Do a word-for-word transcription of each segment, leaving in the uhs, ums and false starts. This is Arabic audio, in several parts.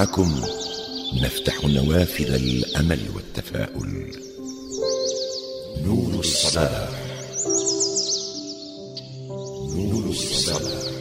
معكم نفتح نوافذ الأمل والتفاؤل. نور الصباح. نور الصباح.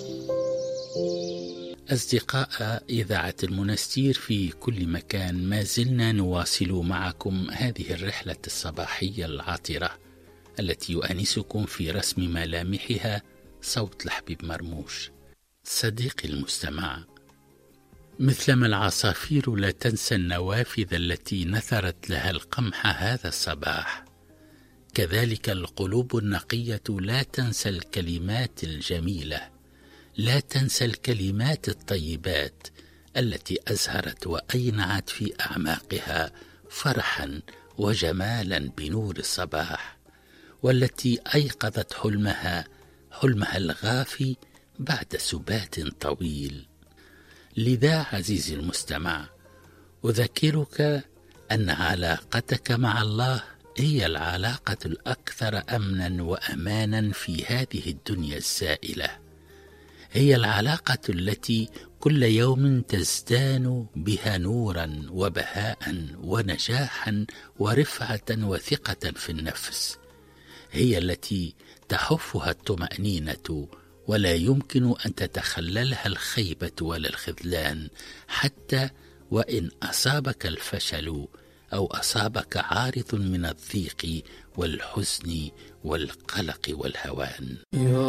أصدقاء إذاعة المنستير في كل مكان، ما زلنا نواصل معكم هذه الرحلة الصباحية العاطرة التي يؤنسكم في رسم ملامحها صوت لحبيب مرموش. صديقي المستمع، مثلما العصافير لا تنسى النوافذ التي نثرت لها القمح هذا الصباح، كذلك القلوب النقية لا تنسى الكلمات الجميلة، لا تنسى الكلمات الطيبات التي أزهرت وأينعت في أعماقها فرحا وجمالا بنور الصباح، والتي أيقظت حلمها حلمها الغافي بعد سبات طويل. لذا عزيزي المستمع، أذكرك أن علاقتك مع الله هي العلاقة الأكثر أمنا وأمانا في هذه الدنيا السائلة، هي العلاقة التي كل يوم تزدان بها نورا وبهاء ونجاحا ورفعة وثقة في النفس، هي التي تحفها الطمأنينة ولا يمكن أن تتخللها الخيبة ولا الخذلان، حتى وإن أصابك الفشل أو أصابك عارض من الضيق والحزن والقلق والهوان.